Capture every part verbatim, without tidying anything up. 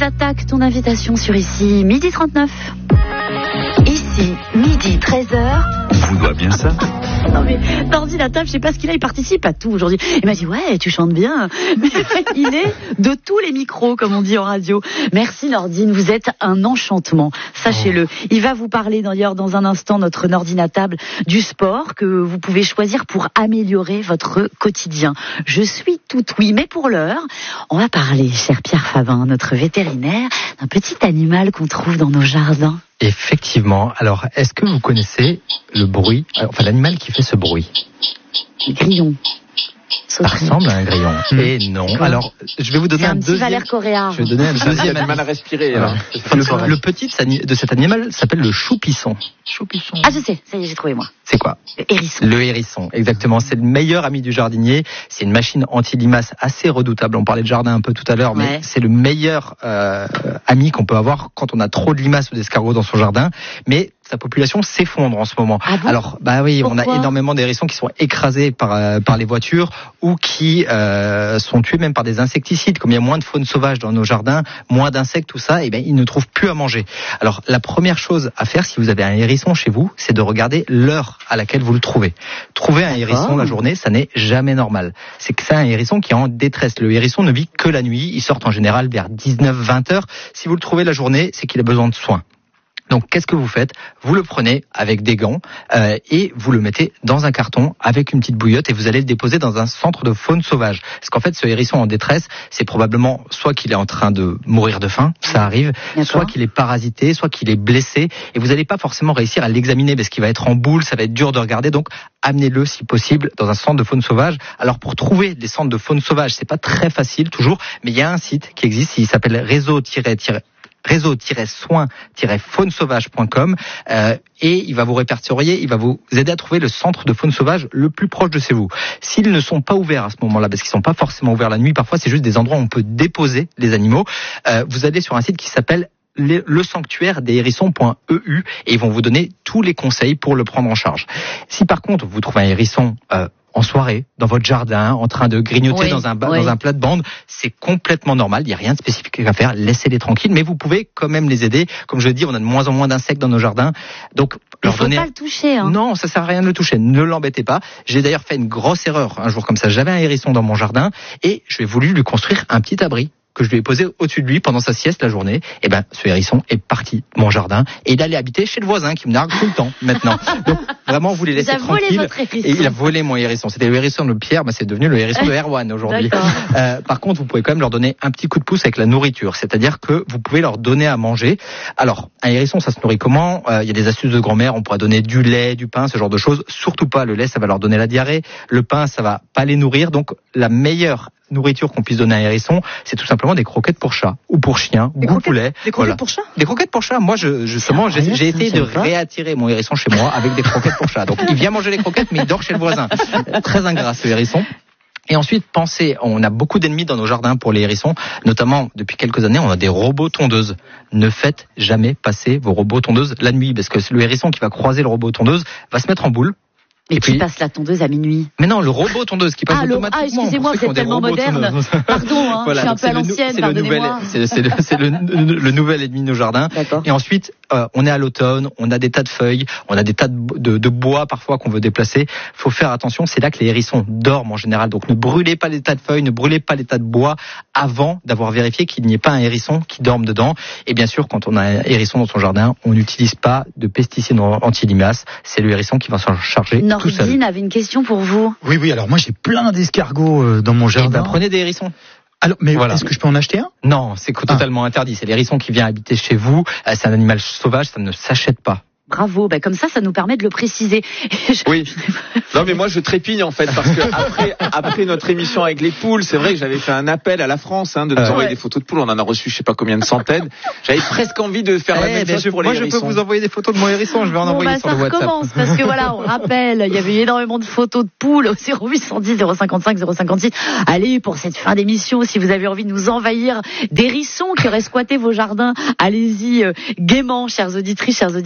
attaques, ton invitation sur Ici, midi trente-neuf. Ici, midi treize heures. On vous doit bien ça. Non mais, Nordi la table, je sais pas ce qu'il a, il participe à tout aujourd'hui. Il m'a dit, ouais, tu chantes bien. Mais il est de tous les micros, comme on dit en radio. Merci Nordine, vous êtes un enchantement, sachez-le. Il va vous parler d'ailleurs dans un instant, notre Nordinatable, du sport que vous pouvez choisir pour améliorer votre quotidien. Je suis toute oui, mais pour l'heure, on va parler, cher Pierre Favin, notre vétérinaire, d'un petit animal qu'on trouve dans nos jardins. Effectivement. Alors, est-ce que vous connaissez le bruit, enfin l'animal qui fait ce bruit? Le grillon. Ça ressemble à un grillon. Mmh. Et non. Alors, je vais vous donner C'est un, un petit deuxième. Valère Coréard. Je vais donner un deuxième animal à respirer. Alors, le, le petit de cet animal s'appelle le choupisson. Choupisson. Ah, je sais, ça y est, j'ai trouvé moi. C'est quoi? Le hérisson. Le hérisson, exactement. C'est le meilleur ami du jardinier. C'est une machine anti-limaces assez redoutable. On parlait de jardin un peu tout à l'heure, mais Ouais. c'est le meilleur euh, ami qu'on peut avoir quand on a trop de limaces ou d'escargots dans son jardin. Mais sa population s'effondre en ce moment. Ah bon? Alors, bah oui, Pourquoi? on a énormément d'hérissons qui sont écrasés par euh, par les voitures ou qui euh, sont tués même par des insecticides. Comme il y a moins de faune sauvage dans nos jardins, moins d'insectes, tout ça, et ben ils ne trouvent plus à manger. Alors, la première chose à faire si vous avez un hérisson chez vous, c'est de regarder l'heure à laquelle vous le trouvez. Trouver un hérisson la journée, ça n'est jamais normal. C'est que c'est un hérisson qui est en détresse. Le hérisson ne vit que la nuit. Il sort en général vers dix-neuf vingt heures. Si vous le trouvez la journée, c'est qu'il a besoin de soins. Donc, qu'est-ce que vous faites? Vous le prenez avec des gants euh, et vous le mettez dans un carton avec une petite bouillotte et vous allez le déposer dans un centre de faune sauvage. Parce qu'en fait, ce hérisson en détresse, c'est probablement soit qu'il est en train de mourir de faim, ça arrive, D'accord. soit qu'il est parasité, soit qu'il est blessé et vous n'allez pas forcément réussir à l'examiner parce qu'il va être en boule, ça va être dur de regarder. Donc, amenez-le si possible dans un centre de faune sauvage. Alors, pour trouver des centres de faune sauvage, c'est pas très facile toujours, mais il y a un site qui existe, il s'appelle réseau réseau-soin-faune sauvage point com euh, et il va vous répertorier, il va vous aider à trouver le centre de faune sauvage le plus proche de chez vous. S'ils ne sont pas ouverts à ce moment-là, parce qu'ils sont pas forcément ouverts la nuit, parfois c'est juste des endroits où on peut déposer les animaux, euh, vous allez sur un site qui s'appelle le sanctuaire des hérissons point e u et ils vont vous donner tous les conseils pour le prendre en charge. Si par contre vous trouvez un hérisson euh, en soirée, dans votre jardin, en train de grignoter oui, dans un oui. dans un plat de bande, c'est complètement normal, il n'y a rien de spécifique à faire, laissez-les tranquilles, mais vous pouvez quand même les aider. Comme je le dis, on a de moins en moins d'insectes dans nos jardins, donc Il leur faut donner... pas le toucher, hein. Non, ça sert à rien de le toucher, ne l'embêtez pas. J'ai d'ailleurs fait une grosse erreur un jour comme ça, j'avais un hérisson dans mon jardin et j'ai voulu lui construire un petit abri que je lui ai posé au-dessus de lui pendant sa sieste la journée. Et ben, ce hérisson est parti de mon jardin et il allait habiter chez le voisin qui me nargue tout le temps maintenant. Donc vraiment, vous les laissez Vous avez volé tranquilles. votre hérisson. Et il a volé mon hérisson. C'était le hérisson de Pierre, bah c'est devenu le hérisson de Erwan aujourd'hui. D'accord. Euh, par contre, vous pouvez quand même leur donner un petit coup de pouce avec la nourriture, c'est-à-dire que vous pouvez leur donner à manger. Alors, un hérisson, ça se nourrit comment? Il euh, y a des astuces de grand-mère. On pourra donner du lait, du pain, ce genre de choses. Surtout pas le lait, ça va leur donner la diarrhée. Le pain, ça va pas les nourrir. Donc, la meilleure nourriture qu'on puisse donner à un hérisson, c'est tout simplement des croquettes pour chat ou pour chien Des ou croquettes- poulet. Des croquettes Voilà. pour chat? Des croquettes pour chat. Moi, je, justement, j'ai, j'ai essayé de réattirer mon hérisson chez moi avec des croquettes pour chat. Donc, il vient manger les croquettes, mais il dort chez le voisin. Très ingrat, ce hérisson. Et ensuite, pensez, on a beaucoup d'ennemis dans nos jardins pour les hérissons, notamment depuis quelques années, on a des robots tondeuses. Ne faites jamais passer vos robots tondeuses la nuit, parce que le hérisson qui va croiser le robot tondeuse va se mettre en boule. Mais Et qui puis- passe la tondeuse à minuit? Mais non, le robot tondeuse qui passe Ah, le- automatiquement. ah, excusez-moi, Pour ceux vous qui êtes ont des tellement robots moderne. tondeuses. Pardon, hein, Voilà, je suis un donc peu à c'est le nou- l'ancienne, c'est le nouvel- pardonnez-moi. C'est c'est le, c'est le, le, le nouvel ennemi de nos jardins. D'accord. Et ensuite, euh, on est à l'automne, on a des tas de feuilles, on a des tas de, de, de bois parfois qu'on veut déplacer. Faut faire attention, c'est là que les hérissons dorment en général. Donc ne brûlez pas les tas de feuilles, ne brûlez pas les tas de bois avant d'avoir vérifié qu'il n'y ait pas un hérisson qui dorme dedans. Et bien sûr, quand on a un hérisson dans son jardin, on n'utilise pas de pesticides anti-limaces. C'est le hérisson qui va s'en charger tout seul. Nordine avait une question pour vous. Oui, oui, alors moi j'ai plein d'escargots euh, dans mon Eh jardin. ben, prenez des hérissons. Alors, mais Voilà. est-ce que je peux en acheter un? Non, c'est totalement interdit. C'est l'hérisson qui vient habiter chez vous. Euh, C'est un animal sauvage, ça ne s'achète pas. Bravo, bah comme ça, ça nous permet de le préciser. Je- Oui. Non mais moi je trépigne en fait parce que après après notre émission avec les poules, c'est vrai que j'avais fait un appel à la France hein, de nous Euh, envoyer ouais. des photos de poules. On en a reçu je sais pas combien de centaines. J'avais presque envie de faire la Eh même ben, chose je- pour moi, les je peux hérissons. vous envoyer des photos de mon hérisson. Je vais en Bon, envoyer bah, sur ça le WhatsApp. recommence parce que voilà, on rappelle, il y avait énormément de photos de poules au zéro huit cent dix zéro cinquante-cinq zéro cinquante-six. Allez, pour cette fin d'émission, si vous avez envie de nous envahir d'hérissons qui auraient squatté vos jardins, allez-y euh, gaiement, chères auditrices, chers auditeurs, nous serons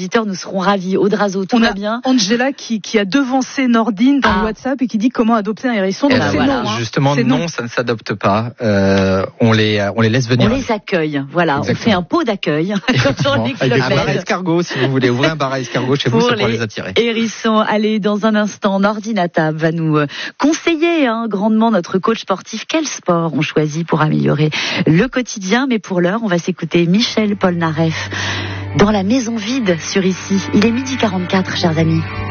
seront ravis. Audrazo, tout On va a bien? Angela qui, qui a devancé Nordine dans Ah. le WhatsApp et qui dit comment adopter un hérisson. Eh Donc ben c'est voilà. non. Hein. Justement, C'est non, ça ne s'adopte pas. Euh, on les, on les laisse On venir. les accueille, voilà. Exactement. On fait un pot d'accueil comme dans les Avec des bar à kilomètres. escargots, si vous voulez ouvrir un bar à escargots chez vous, Pour c'est pour les les attirer. Hérissons, allez, dans un instant, Nordine à table va nous euh, conseiller hein, grandement notre coach sportif. Quel sport on choisit pour améliorer le quotidien? Mais pour l'heure, on va s'écouter Michel Polnareff dans la maison vide sur Ici. Il est midi quarante-quatre, chers amis.